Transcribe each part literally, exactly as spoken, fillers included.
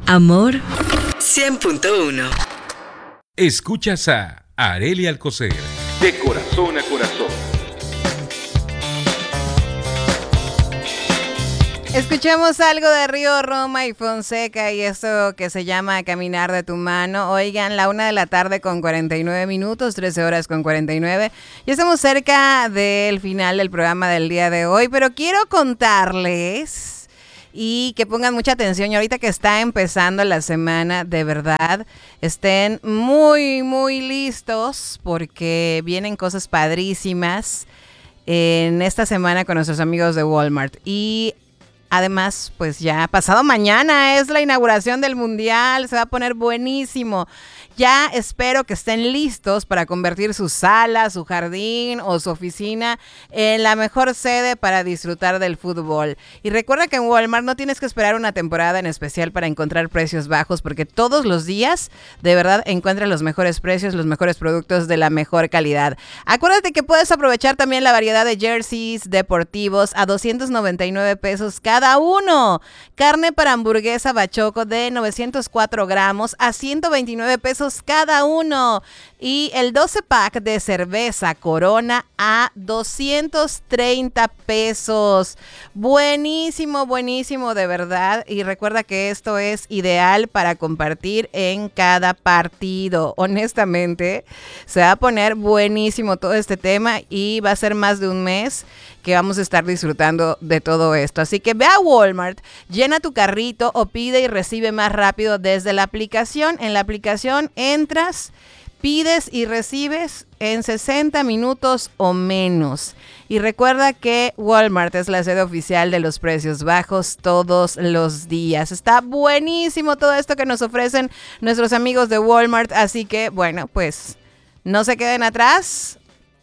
Amor cien punto uno. Escuchas a Arely Alcocer, de corazón a corazón. Escuchemos algo de Río Roma y Fonseca y esto que se llama Caminar de tu mano. Oigan, la una de la tarde con cuarenta y nueve minutos, trece horas con cuarenta y nueve. Ya estamos cerca del final del programa del día de hoy, pero quiero contarles y que pongan mucha atención. Y ahorita que está empezando la semana, de verdad, estén muy, muy listos porque vienen cosas padrísimas en esta semana con nuestros amigos de Walmart. Y además, pues ya pasado mañana es la inauguración del Mundial, se va a poner buenísimo. Ya espero que estén listos para convertir su sala, su jardín o su oficina en la mejor sede para disfrutar del fútbol. Y recuerda que en Walmart no tienes que esperar una temporada en especial para encontrar precios bajos, porque todos los días, de verdad, encuentras los mejores precios, los mejores productos de la mejor calidad. Acuérdate que puedes aprovechar también la variedad de jerseys deportivos a doscientos noventa y nueve pesos cada uno. Carne para hamburguesa bachoco de novecientos cuatro gramos a ciento veintinueve pesos cada uno. Y el doce pack de cerveza Corona a doscientos treinta pesos. Buenísimo, buenísimo, de verdad. Y recuerda que esto es ideal para compartir en cada partido. Honestamente, se va a poner buenísimo todo este tema y va a ser más de un mes que vamos a estar disfrutando de todo esto. Así que ve a Walmart, llena tu carrito o pide y recibe más rápido desde la aplicación. En la aplicación entras, pides y recibes en sesenta minutos o menos. Y recuerda que Walmart es la sede oficial de los precios bajos todos los días. Está buenísimo todo esto que nos ofrecen nuestros amigos de Walmart. Así que, bueno, pues no se queden atrás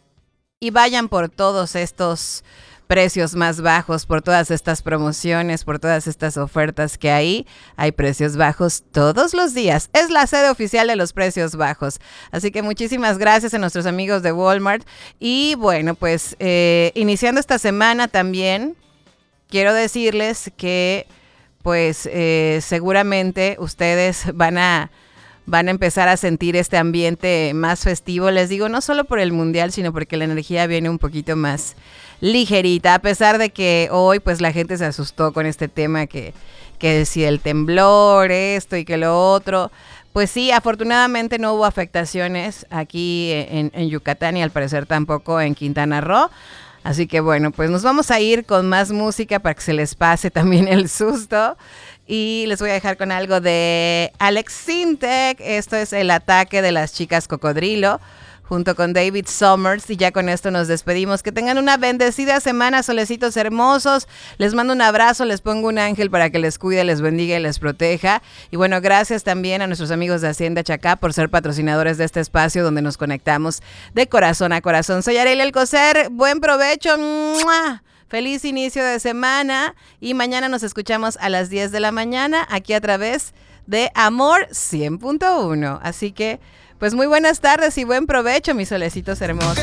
y vayan por todos estos precios más bajos, por todas estas promociones, por todas estas ofertas que hay. Hay precios bajos todos los días. Es la sede oficial de los precios bajos. Así que muchísimas gracias a nuestros amigos de Walmart. Y bueno, pues eh, iniciando esta semana también, quiero decirles que pues eh, seguramente ustedes van a van a empezar a sentir este ambiente más festivo. Les digo, no solo por el Mundial, sino porque la energía viene un poquito más ligerita, a pesar de que hoy pues la gente se asustó con este tema que, que si el temblor, esto y que lo otro. Pues sí, afortunadamente no hubo afectaciones aquí en, en Yucatán y al parecer tampoco en Quintana Roo. Así que bueno, pues nos vamos a ir con más música para que se les pase también el susto. Y les voy a dejar con algo de Alex Sintek. Esto es El ataque de las chicas cocodrilo, junto con David Summers. Y ya con esto nos despedimos. Que tengan una bendecida semana, solecitos hermosos. Les mando un abrazo, les pongo un ángel para que les cuide, les bendiga y les proteja. Y bueno, gracias también a nuestros amigos de Hacienda Chacá por ser patrocinadores de este espacio donde nos conectamos de corazón a corazón. Soy Arely Alcocer, buen provecho. ¡Mua! Feliz inicio de semana y mañana nos escuchamos a las diez de la mañana aquí a través de Amor cien punto uno. Así que, pues muy buenas tardes y buen provecho, mis solecitos hermosos.